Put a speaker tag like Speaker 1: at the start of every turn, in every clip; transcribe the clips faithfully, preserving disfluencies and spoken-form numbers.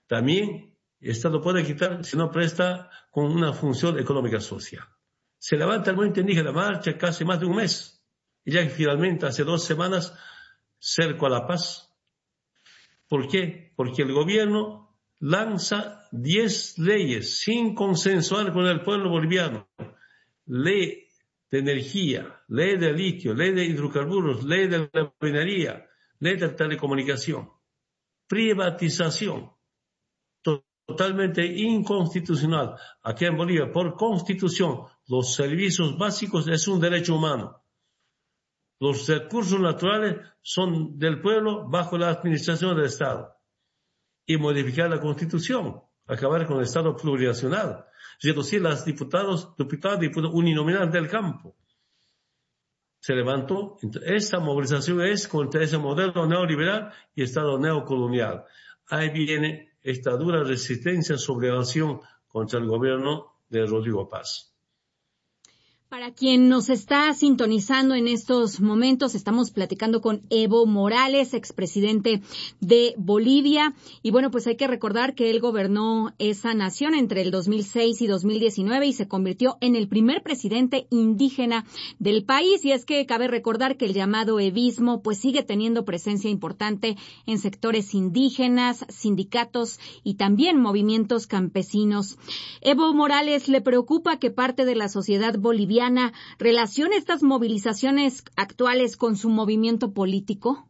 Speaker 1: También el Estado puede quitar si no presta con una función económica social. Se levanta el movimiento indígena, marcha casi más de un mes. Y ya finalmente, hace dos semanas, cerco a la paz. ¿Por qué? Porque el gobierno lanza diez leyes sin consensuar con el pueblo boliviano. Ley de energía, ley de litio, ley de hidrocarburos, ley de la minería, ley de telecomunicación. Privatización. Totalmente inconstitucional. Aquí en Bolivia, por constitución, los servicios básicos es un derecho humano. Los recursos naturales son del pueblo bajo la administración del Estado. Y modificar la constitución, acabar con el Estado plurinacional, reducir las diputados, diputados, diputados uninominales del campo. Se levantó. Esta movilización es contra ese modelo neoliberal y Estado neocolonial. Ahí viene esta dura resistencia, sublevación contra el gobierno de Rodrigo Paz.
Speaker 2: Para quien nos está sintonizando en estos momentos, estamos platicando con Evo Morales, expresidente de Bolivia. Y bueno, pues hay que recordar que él gobernó esa nación entre el dos mil seis y dos mil diecinueve y se convirtió en el primer presidente indígena del país. Y es que cabe recordar que el llamado evismo pues sigue teniendo presencia importante en sectores indígenas, sindicatos y también movimientos campesinos. Evo Morales, ¿le preocupa que parte de la sociedad boliviana relaciona estas movilizaciones actuales con su movimiento político?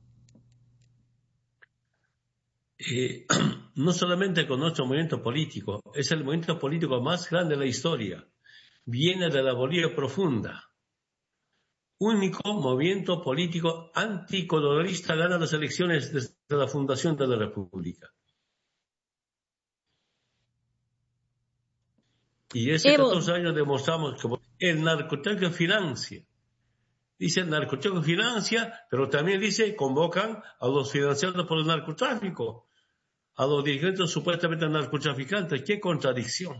Speaker 1: Eh, no solamente con nuestro movimiento político, es el movimiento político más grande de la historia. Viene de la Bolivia profunda. Único movimiento político anticolonialista gana las elecciones desde la fundación de la República. Y hace
Speaker 2: Evo.
Speaker 1: catorce años demostramos que el narcotráfico financia. Dice el narcotráfico financia, pero también dice convocan a los financiados por el narcotráfico, a los dirigentes supuestamente narcotraficantes. ¡Qué contradicción!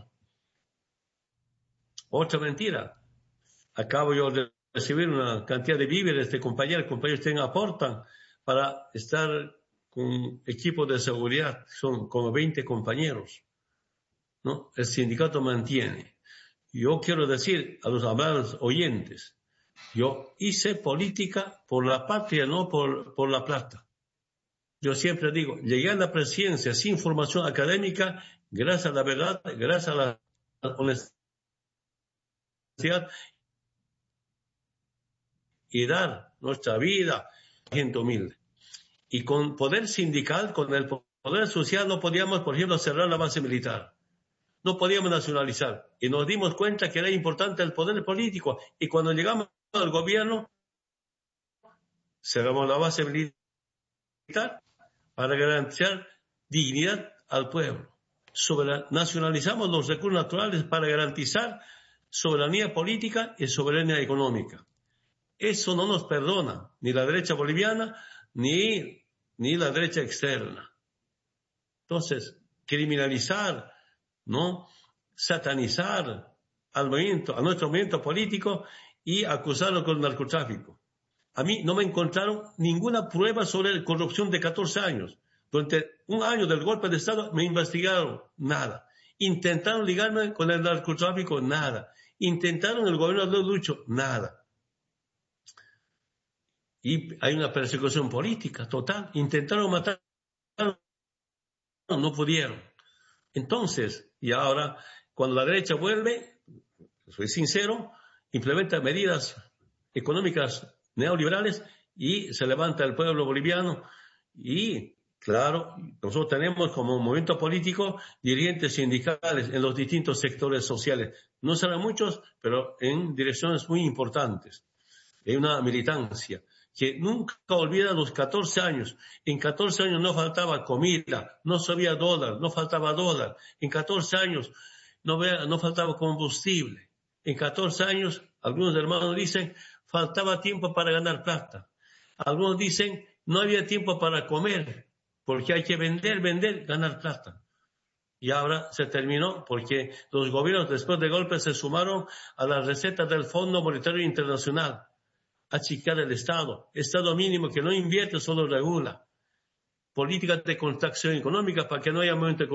Speaker 1: Otra mentira. Acabo yo de recibir una cantidad de víveres de compañeros, compañeros que aportan para estar con equipos de seguridad. Son como veinte compañeros, ¿no? El sindicato mantiene. Yo quiero decir a los amables oyentes, yo hice política por la patria, no por, por la plata. Yo siempre digo, llegué a la presidencia sin formación académica, gracias a la verdad, gracias a la honestidad y dar nuestra vida a gente humilde. Y con poder sindical, con el poder social, no podíamos, por ejemplo, cerrar la base militar. No podíamos nacionalizar. Y nos dimos cuenta que era importante el poder político. Y cuando llegamos al gobierno, cerramos la base militar para garantizar dignidad al pueblo. Sobera- nacionalizamos los recursos naturales para garantizar soberanía política y soberanía económica. Eso no nos perdona ni la derecha boliviana ni, ni la derecha externa. Entonces, criminalizar, ¿no? Satanizar al movimiento, a nuestro movimiento político y acusarlo con narcotráfico. A mí no me encontraron ninguna prueba sobre corrupción de catorce años. Durante un año del golpe de Estado me investigaron, nada. Intentaron ligarme con el narcotráfico, nada. Intentaron el gobierno de Lucho, nada. Y hay una persecución política total. Intentaron matar, no pudieron. Entonces, y ahora, cuando la derecha vuelve, soy sincero, implementa medidas económicas neoliberales y se levanta el pueblo boliviano y, claro, nosotros tenemos como movimiento político dirigentes sindicales en los distintos sectores sociales. No serán muchos, pero en direcciones muy importantes. Hay una militancia que nunca olvida los catorce años. En catorce años no faltaba comida, no había dólar, no faltaba dólar. En catorce años no, vea, no faltaba combustible. En catorce años, algunos hermanos dicen, faltaba tiempo para ganar plata. Algunos dicen, no había tiempo para comer, porque hay que vender, vender, ganar plata. Y ahora se terminó porque los gobiernos después de golpe se sumaron a las recetas del Fondo Monetario Internacional. Achicar el Estado, Estado mínimo que no invierte, solo regula. Políticas de contracción económica para que no haya momento